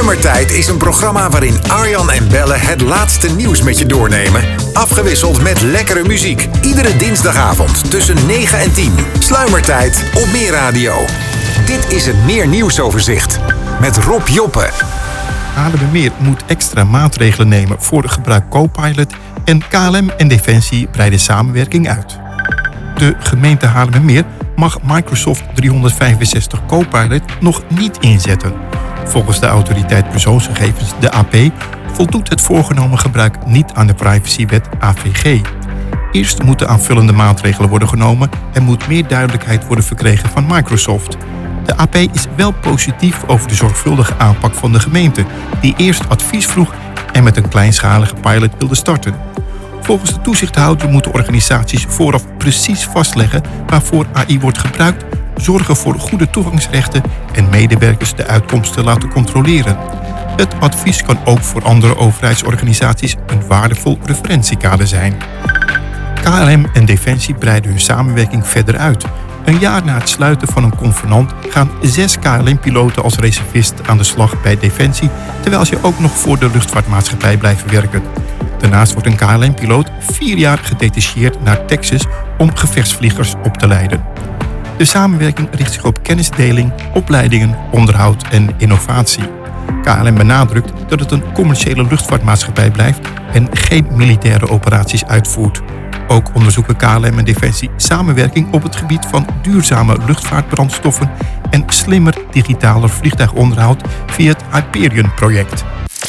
Sluimertijd is een programma waarin Arjan en Belle het laatste nieuws met je doornemen. Afgewisseld met lekkere muziek. Iedere dinsdagavond tussen 9 en 10. Sluimertijd op Meer Radio. Dit is het Meer Nieuwsoverzicht met Rob Joppe. Haarlemmermeer moet extra maatregelen nemen voor het gebruik Copilot en KLM en Defensie breiden samenwerking uit. De gemeente Haarlemmermeer mag Microsoft 365 Copilot nog niet inzetten. Volgens de autoriteit persoonsgegevens, de AP, voldoet het voorgenomen gebruik niet aan de privacywet AVG. Eerst moeten aanvullende maatregelen worden genomen en moet meer duidelijkheid worden verkregen van Microsoft. De AP is wel positief over de zorgvuldige aanpak van de gemeente, die eerst advies vroeg en met een kleinschalige pilot wilde starten. Volgens de toezichthouder moeten organisaties vooraf precies vastleggen waarvoor AI wordt gebruikt, zorgen voor goede toegangsrechten en medewerkers de uitkomsten laten controleren. Het advies kan ook voor andere overheidsorganisaties een waardevol referentiekader zijn. KLM en Defensie breiden hun samenwerking verder uit. Een jaar na het sluiten van een convenant gaan 6 KLM-piloten als reservist aan de slag bij Defensie, terwijl ze ook nog voor de luchtvaartmaatschappij blijven werken. Daarnaast wordt een KLM-piloot 4 jaar gedetacheerd naar Texas om gevechtsvliegers op te leiden. De samenwerking richt zich op kennisdeling, opleidingen, onderhoud en innovatie. KLM benadrukt dat het een commerciële luchtvaartmaatschappij blijft en geen militaire operaties uitvoert. Ook onderzoeken KLM en Defensie samenwerking op het gebied van duurzame luchtvaartbrandstoffen en slimmer digitaler vliegtuigonderhoud via het Hyperion-project.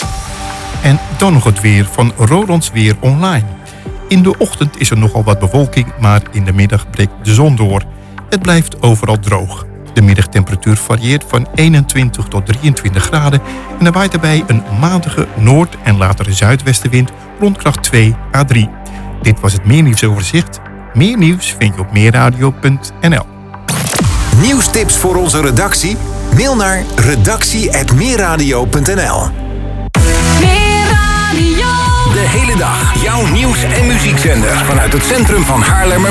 En dan nog het weer van Rolands Weer Online. In de ochtend is er nogal wat bewolking, maar in de middag breekt de zon door. Het blijft overal droog. De middagtemperatuur varieert van 21 tot 23 graden en er waait daarbij een matige noord- en later zuidwestenwind rond kracht 2 à 3. Dit was het Meer Nieuwsoverzicht. Meer nieuws vind je op meerradio.nl. Nieuwstips voor onze redactie? Mail naar redactie@meerradio.nl. De hele dag jouw nieuws- en muziekzender vanuit het centrum van Haarlemmermeer.